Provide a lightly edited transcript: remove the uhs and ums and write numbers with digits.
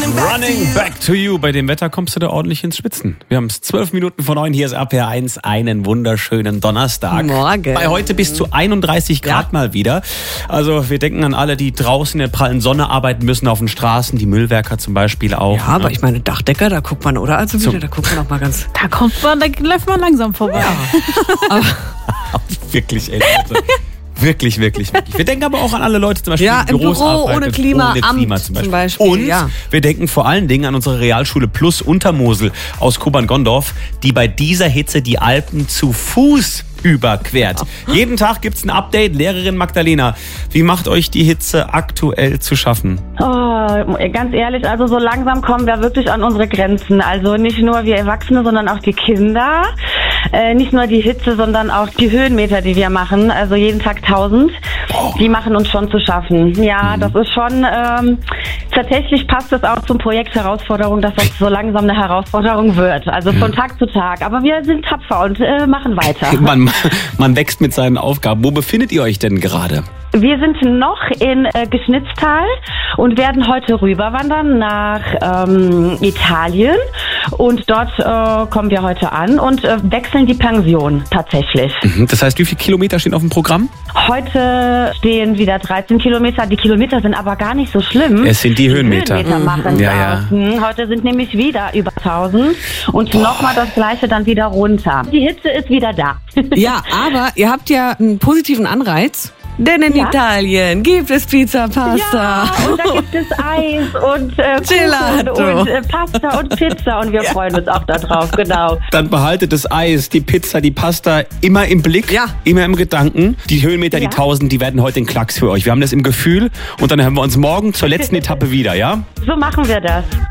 Running back to you. Bei dem Wetter kommst du da ordentlich ins Schwitzen. Wir haben es 12 Minuten vor 9. Hier ist RPR1. Einen wunderschönen Donnerstag. Morgen. Bei heute bis zu 31 Grad mal wieder. Also wir denken an alle, die draußen in der prallen Sonne arbeiten müssen auf den Straßen. Die Müllwerker zum Beispiel auch. Ja, aber ich meine, Dachdecker, da guckt man, oder? Also wieder, da guckt man auch mal ganz... Da läuft man langsam vorbei. Ja. Wirklich, ey, Leute. Wirklich. Wir denken aber auch an alle Leute, zum Beispiel Ja, die im Büros Büro arbeiten, ohne Klima zum zum Beispiel. Und ja. wir denken vor allen Dingen an unsere Realschule Plus Untermosel aus Kuban-Gondorf, die bei dieser Hitze die Alpen zu Fuß überquert. Jeden Tag gibt's ein Update. Lehrerin Magdalena, wie macht euch die Hitze aktuell zu schaffen? Oh, ganz ehrlich, also so langsam kommen wir wirklich an unsere Grenzen. Also nicht nur wir Erwachsene, sondern auch die Kinder. Nicht nur die Hitze, sondern auch die Höhenmeter, die wir machen. Also jeden Tag 1000. Die machen uns schon zu schaffen. Ja, das ist schon... tatsächlich passt es auch zum Projekt Herausforderung, dass das so langsam eine Herausforderung wird. Also von Tag zu Tag. Aber wir sind tapfer und machen weiter. Man wächst mit seinen Aufgaben. Wo befindet ihr euch denn gerade? Wir sind noch in Geschnitztal und werden heute rüberwandern nach Italien. Und dort kommen wir heute an und wechseln die Pension tatsächlich. Das heißt, wie viele Kilometer stehen auf dem Programm? Heute stehen wieder 13 Kilometer. Die Kilometer sind aber gar nicht so schlimm. Es sind die Höhenmeter. Machen Ja. Heute sind nämlich wieder über 1000 und nochmal das Gleiche dann wieder runter. Die Hitze ist wieder da. Ja, aber ihr habt ja einen positiven Anreiz. Denn in Italien gibt es Pizza, Pasta. Ja, und da gibt es Eis und Gelato. und Pasta und Pizza und wir freuen uns auch darauf, genau. Dann behaltet das Eis, die Pizza, die Pasta immer im Blick, immer im Gedanken. Die Höhenmeter, die 1000, die werden heute ein Klacks für euch. Wir haben das im Gefühl und dann hören wir uns morgen zur letzten Etappe wieder, ja? So machen wir das.